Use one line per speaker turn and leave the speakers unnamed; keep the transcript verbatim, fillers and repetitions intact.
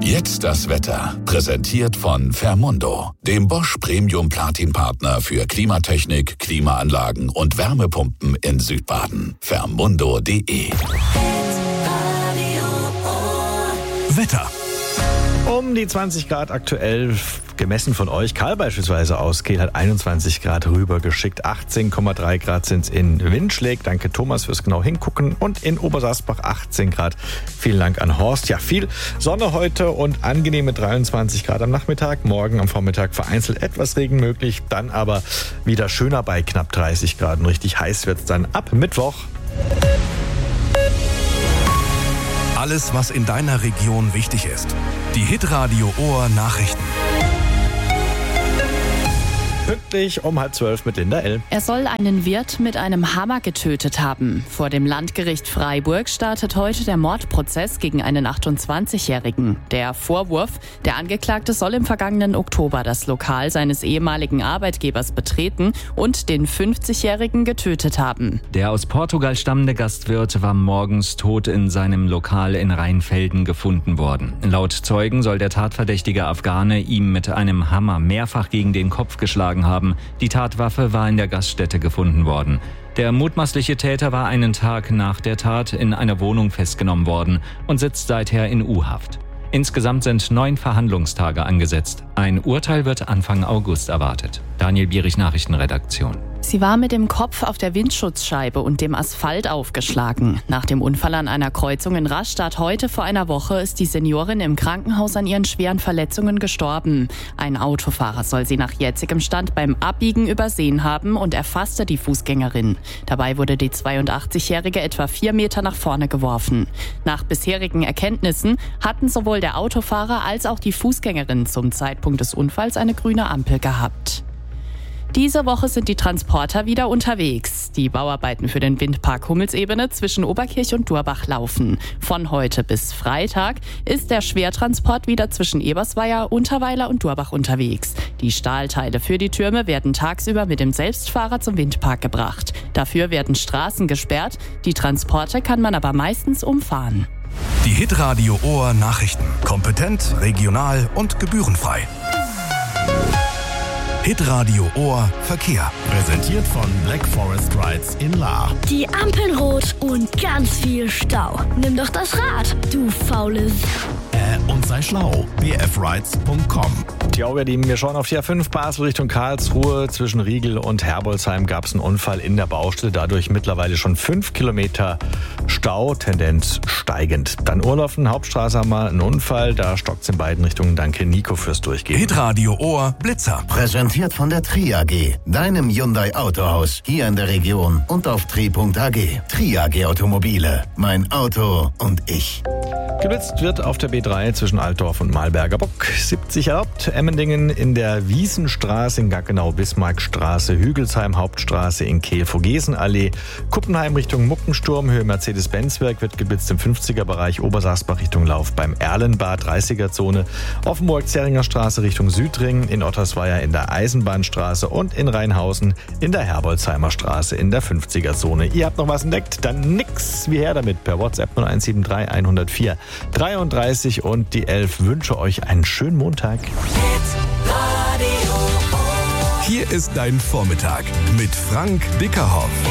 Jetzt das Wetter. Präsentiert von Fermundo, dem Bosch Premium Platin Partner für Klimatechnik, Klimaanlagen und Wärmepumpen in Südbaden. Fermundo punkt de.
Wetter.
Um die zwanzig Grad aktuell, gemessen von euch. Karl beispielsweise aus Kehl hat einundzwanzig Grad rübergeschickt. achtzehn Komma drei Grad sind es in Windschläg. Danke Thomas fürs genau hingucken. Und in Obersaßbach achtzehn Grad. Vielen Dank an Horst. Ja, viel Sonne heute und angenehme dreiundzwanzig Grad am Nachmittag. Morgen am Vormittag vereinzelt etwas Regen möglich. Dann aber wieder schöner bei knapp dreißig Grad. Und richtig heiß wird es dann ab Mittwoch.
Alles, was in deiner Region wichtig ist. Die Hitradio Ohr Nachrichten.
Pünktlich um halb zwölf mit Linda L.
Er soll einen Wirt mit einem Hammer getötet haben. Vor dem Landgericht Freiburg startet heute der Mordprozess gegen einen achtundzwanzigjährigen. Der Vorwurf: Der Angeklagte soll im vergangenen Oktober das Lokal seines ehemaligen Arbeitgebers betreten und den fünfzigjährigen getötet haben.
Der aus Portugal stammende Gastwirt war morgens tot in seinem Lokal in Rheinfelden gefunden worden. Laut Zeugen soll der tatverdächtige Afghane ihm mit einem Hammer mehrfach gegen den Kopf geschlagen haben. Die Tatwaffe war in der Gaststätte gefunden worden. Der mutmaßliche Täter war einen Tag nach der Tat in einer Wohnung festgenommen worden und sitzt seither in U-Haft. Insgesamt sind neun Verhandlungstage angesetzt. Ein Urteil wird Anfang August erwartet. Daniel Bierich, Nachrichtenredaktion.
Sie war mit dem Kopf auf der Windschutzscheibe und dem Asphalt aufgeschlagen. Nach dem Unfall an einer Kreuzung in Rastatt heute vor einer Woche ist die Seniorin im Krankenhaus an ihren schweren Verletzungen gestorben. Ein Autofahrer soll sie nach jetzigem Stand beim Abbiegen übersehen haben und erfasste die Fußgängerin. Dabei wurde die zweiundachtzigjährige etwa vier Meter nach vorne geworfen. Nach bisherigen Erkenntnissen hatten sowohl der Autofahrer als auch die Fußgängerin zum Zeitpunkt des Unfalls eine grüne Ampel gehabt. Diese Woche sind die Transporter wieder unterwegs. Die Bauarbeiten für den Windpark Hummelsebene zwischen Oberkirch und Durbach laufen. Von heute bis Freitag ist der Schwertransport wieder zwischen Ebersweier, Unterweiler und Durbach unterwegs. Die Stahlteile für die Türme werden tagsüber mit dem Selbstfahrer zum Windpark gebracht. Dafür werden Straßen gesperrt. Die Transporte kann man aber meistens umfahren.
Die Hitradio Ohr Nachrichten. Kompetent, regional und gebührenfrei. Hitradio Ohr Verkehr.
Präsentiert von Black Forest Rides in Lahr.
Die Ampeln rot und ganz viel Stau. Nimm doch das Rad, du faules.
Äh, und sei schlau. b f rides punkt com.
Ja, ihr Lieben, wir schauen auf die A fünf Basel Richtung Karlsruhe. Zwischen Riegel und Herbolzheim gab es einen Unfall in der Baustelle. Dadurch mittlerweile schon fünf Kilometer Stau, Tendenz steigend. Dann Urlaufen, Hauptstraße haben wir einen Unfall. Da stockt es in beiden Richtungen. Danke Nico fürs Durchgehen.
Hitradio Ohr Blitzer.
Präsentiert von der Tri A G, deinem Hyundai Autohaus hier in der Region und auf tri punkt a g. Tri A G Automobile, mein Auto und ich.
Geblitzt wird auf der B drei zwischen Altdorf und Malberger Bock. siebzig erlaubt. Emmendingen in der Wiesenstraße, in Gaggenau, Bismarckstraße, Hügelsheim, Hauptstraße, in Kehl, Vogesenallee. Kuppenheim Richtung Muckensturm, Höhe Mercedes-Benz-Werk wird geblitzt im fünfziger-Bereich. Obersaßbach Richtung Lauf beim Erlenbad, dreißiger-Zone. Offenburg-Zeringer Straße Richtung Südring, in Ottersweier in der Eisenbahnstraße und in Rheinhausen in der Herbolzheimer Straße in der fünfziger-Zone. Ihr habt noch was entdeckt? Dann nix wie her damit per WhatsApp null eins sieben drei eins null vier dreiunddreißig und die elf. Wünsche euch einen schönen Montag.
Hier ist dein Vormittag mit Frank Dickerhoff.